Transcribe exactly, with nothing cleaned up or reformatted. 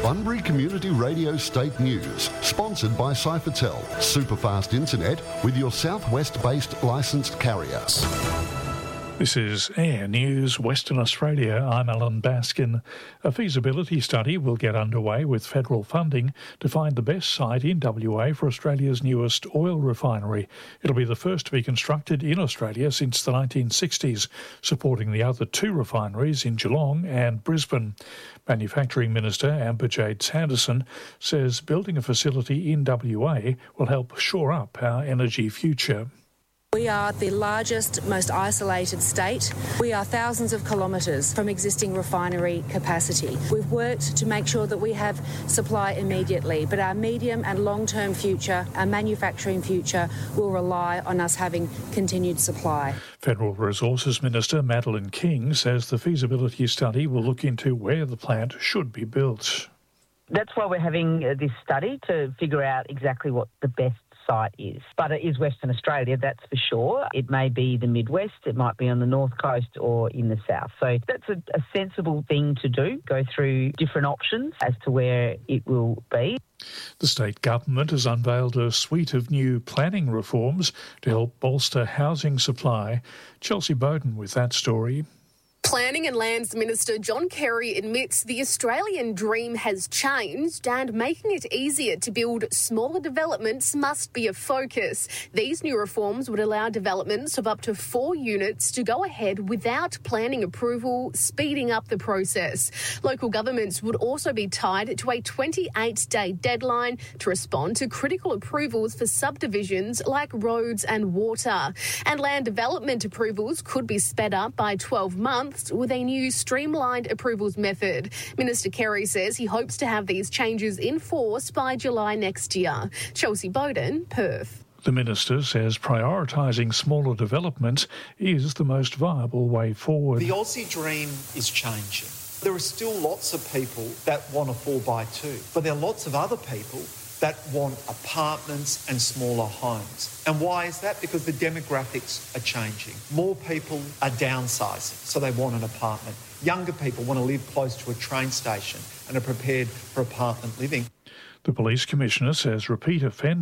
Bunbury Community Radio State News, sponsored by Cyphertel, superfast internet with your southwest-based licensed carrier. This is Air News Western Australia. I'm Alan Baskin. A feasibility study will get underway with federal funding to find the best site in W A for Australia's newest oil refinery. It'll be the first to be constructed in Australia since the nineteen sixties, supporting the other two refineries in Geelong and Brisbane. Manufacturing Minister Amber Jade Sanderson says building a facility in W A will help shore up our energy future. We are the largest, most isolated state. We are thousands of kilometres from existing refinery capacity. We've worked to make sure that we have supply immediately, but our medium and long-term future, our manufacturing future, will rely on us having continued supply. Federal Resources Minister Madeleine King says the feasibility study will look into where the plant should be built. That's why we're having this study, to figure out exactly what the best site is. But it is Western Australia, that's for sure. It may be the Midwest, it might be on the North Coast or in the South. So that's a, a sensible thing to do, go through different options as to where it will be. The state government has unveiled a suite of new planning reforms to help bolster housing supply. Chelsea Bowden with that story. Planning and Lands Minister John Kerry admits the Australian dream has changed and making it easier to build smaller developments must be a focus. These new reforms would allow developments of up to four units to go ahead without planning approval, speeding up the process. Local governments would also be tied to a twenty-eight day deadline to respond to critical approvals for subdivisions like roads and water. And land development approvals could be sped up by twelve months with a new streamlined approvals method. Minister Kerry says he hopes to have these changes in force by July next year. Chelsea Bowden, Perth. The minister says prioritising smaller developments is the most viable way forward. The Aussie dream is changing. There are still lots of people that want a four by two, but there are lots of other people that want apartments and smaller homes. And why is that? Because the demographics are changing. More people are downsizing, so they want an apartment. Younger people want to live close to a train station and are prepared for apartment living. The Police Commissioner says repeat offenders